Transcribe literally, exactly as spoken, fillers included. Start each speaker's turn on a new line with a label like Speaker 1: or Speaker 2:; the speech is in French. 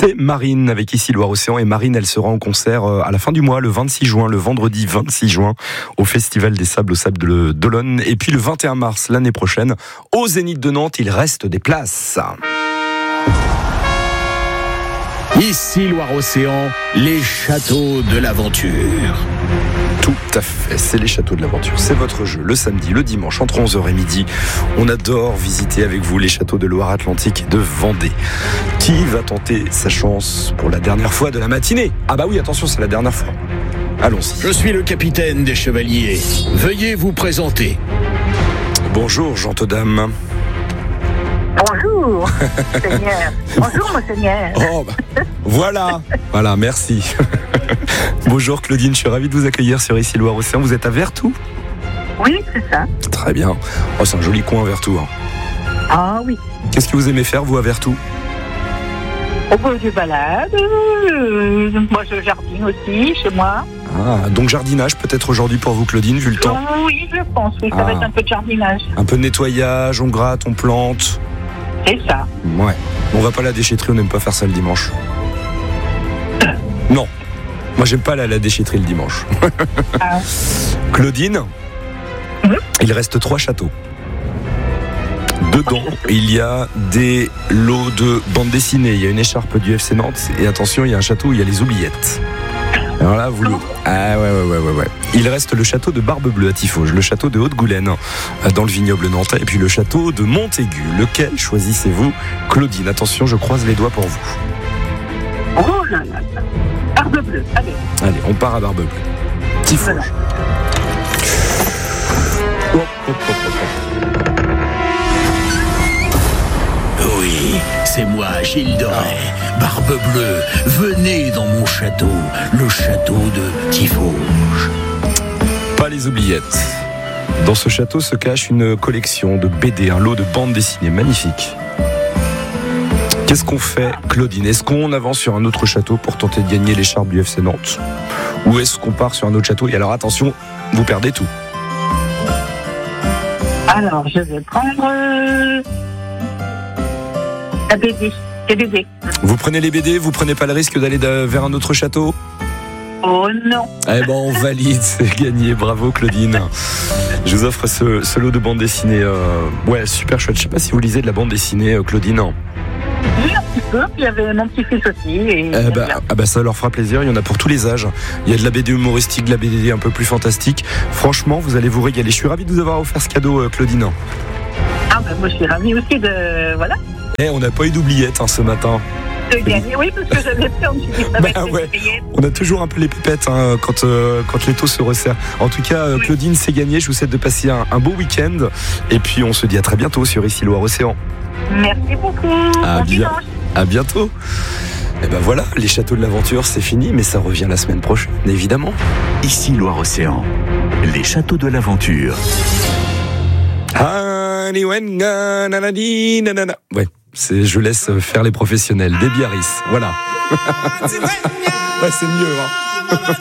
Speaker 1: C'est Marine avec Ici Loire-Océan. Et Marine, elle sera en concert à la fin du mois, le vingt-six juin, le vendredi vingt-six juin, au Festival des Sables au Sable de d'Olonne. Et puis le vingt et un mars, l'année prochaine, au Zénith de Nantes, il reste des places.
Speaker 2: Ici Loire-Océan, les châteaux de l'aventure.
Speaker 1: Tout à fait, c'est les châteaux de l'aventure. C'est votre jeu, le samedi, le dimanche, entre onze heures et midi. On adore visiter avec vous les châteaux de Loire-Atlantique et de Vendée. Qui va tenter sa chance pour la dernière fois de la matinée ? Ah bah oui, attention, c'est la dernière fois. Allons-y.
Speaker 2: Je suis le capitaine des chevaliers. Veuillez vous présenter.
Speaker 1: Bonjour, gentodame.
Speaker 3: Bonjour, Seigneur. Bonjour, monseigneur.
Speaker 1: Oh, bah, voilà, voilà, merci. Bonjour Claudine, je suis ravi de vous accueillir sur Ici Loire-Océan. Vous êtes à Vertou ?
Speaker 3: Oui, c'est ça.
Speaker 1: Très bien. Oh, c'est un joli coin, Vertou. Hein.
Speaker 3: Ah oui.
Speaker 1: Qu'est-ce que vous aimez faire, vous, à Vertou ?
Speaker 3: Au bout du balade, euh, moi je jardine aussi, chez moi.
Speaker 1: Ah, donc jardinage peut-être aujourd'hui pour vous, Claudine, vu le temps ?
Speaker 3: Oui, je pense, oui, ça
Speaker 1: ah.
Speaker 3: va être un peu de jardinage.
Speaker 1: Un peu de nettoyage, on gratte, on plante.
Speaker 3: C'est ça.
Speaker 1: Ouais. On va pas à la déchetterie, on n'aime pas faire ça le dimanche. Non. Moi, j'aime pas aller à la déchetterie le dimanche.
Speaker 3: Ah.
Speaker 1: Claudine, mmh. il reste trois châteaux. Dedans, il y a des lots de bande dessinée. Il y a une écharpe du F C Nantes. Et attention, il y a un château où il y a les oubliettes. Alors là, vous le... Ah ouais, ouais, ouais, ouais, ouais. Il reste le château de Barbe-Bleue à Tifauge, le château de Haute-Goulaine dans le vignoble nantais, et puis le château de Montaigu. Lequel choisissez-vous, Claudine ? Attention, je croise les doigts pour vous.
Speaker 3: Oh là là là. Barbe-Bleue, allez.
Speaker 1: Allez, on part à Barbe-Bleue. Tifauge. Voilà. Oh, oh, oh, oh, oh.
Speaker 2: Oui, c'est moi, Gilles Doré, Barbe-Bleue. Venez dans mon château, le château de Tifauge.
Speaker 1: Pas les oubliettes. Dans ce château se cache une collection de B D, un lot de bandes dessinées magnifiques. Qu'est-ce qu'on fait, Claudine ? Est-ce qu'on avance sur un autre château pour tenter de gagner l'écharpe du F C Nantes ? Ou est-ce qu'on part sur un autre château ? Et alors attention, vous perdez tout.
Speaker 3: Alors, je vais prendre... Euh... La B D, les B D.
Speaker 1: Vous prenez les B D, vous prenez pas le risque d'aller de, vers un autre château ?
Speaker 3: Oh non.
Speaker 1: Eh ben on valide, c'est gagné, bravo Claudine. Je vous offre ce, ce lot de bande dessinée, euh, ouais super chouette. Je sais pas si vous lisez de la bande dessinée, euh, Claudine.
Speaker 3: Oui, un petit peu, puis il y avait mon petit-fils aussi. Et
Speaker 1: eh ben, ah ben ça leur fera plaisir, il y en a pour tous les âges. Il y a de la B D humoristique, de la B D un peu plus fantastique. Franchement, vous allez vous régaler. Je suis ravi de vous avoir offert ce cadeau, euh, Claudine.
Speaker 3: Ah ben moi je suis ravie aussi de... Voilà.
Speaker 1: Eh, on n'a pas eu d'oubliettes hein, ce matin.
Speaker 3: De gagner, oui, parce que j'avais peur, je me suis dit, ça va être
Speaker 1: ouais. On a toujours un peu les pépettes hein, quand, euh, quand les taux se resserrent. En tout cas, euh, oui. Claudine, c'est gagné. Je vous souhaite de passer un, un beau week-end. Et puis, on se dit à très bientôt sur Ici Loire-Océan.
Speaker 3: Merci beaucoup.
Speaker 1: À,
Speaker 3: bon
Speaker 1: bien, à bientôt. Et ben voilà, les châteaux de l'aventure, c'est fini, mais ça revient la semaine prochaine, évidemment.
Speaker 4: Ici Loire-Océan, les châteaux de l'aventure.
Speaker 1: Ouais. C'est, je laisse faire les professionnels. Des Biarritz, voilà. Ouais, c'est mieux, hein.